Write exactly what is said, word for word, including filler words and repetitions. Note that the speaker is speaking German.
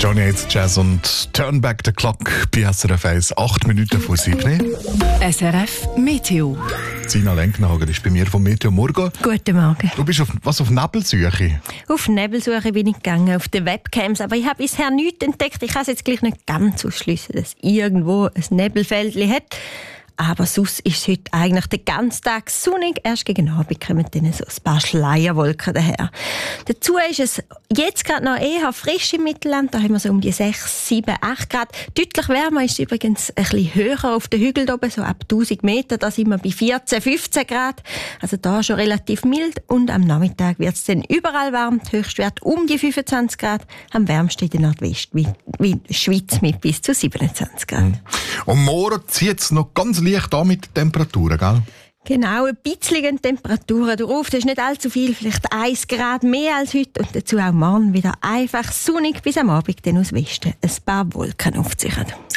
Johnny Hates Jazz und Turn Back the Clock bei S R F eins, acht Minuten vor sieben. S R F Meteo. Sina Lenknagel ist bei mir vom Meteo Morgen. Guten Morgen. Du bist auf, was, auf Nebelsuche? Auf Nebelsuche bin ich gegangen, auf den Webcams, aber ich habe bisher nichts entdeckt. Ich kann es jetzt gleich nicht ganz ausschliessen, dass irgendwo ein Nebelfeldchen hat. Aber sonst ist es heute eigentlich den ganzen Tag sonnig. Erst gegen Abend kommen dann so ein paar Schleierwolken daher. Dazu ist es jetzt gerade noch eher frisch im Mittelland. Da haben wir so um die sechs, sieben, acht Grad. Deutlich wärmer ist es übrigens ein bisschen höher auf den Hügeln oben, so ab tausend Meter. Da sind wir bei vierzehn, fünfzehn Grad. Also da schon relativ mild. Und am Nachmittag wird es dann überall warm. Die Höchstwerte um die fünfundzwanzig Grad. Am wärmsten in der Nordwest, wie, wie Schweiz mit bis zu siebenundzwanzig Grad. Mhm. Und morgen zieht es noch ganz leicht an mit den Temperaturen, gell? Genau, ein bisschen Temperaturen drauf. Das ist nicht allzu viel, vielleicht ein Grad mehr als heute. Und dazu auch morgen wieder einfach sonnig bis am Abend, dann aus Westen ein paar Wolken aufziehen.